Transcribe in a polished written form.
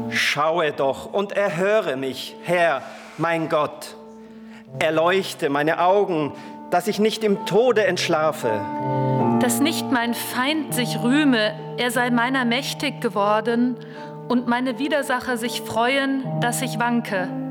Schaue doch und erhöre mich, Herr, mein Gott. Erleuchte meine Augen, dass ich nicht im Tode entschlafe. Dass nicht mein Feind sich rühme, er sei meiner mächtig geworden, und meine Widersacher sich freuen, dass ich wanke.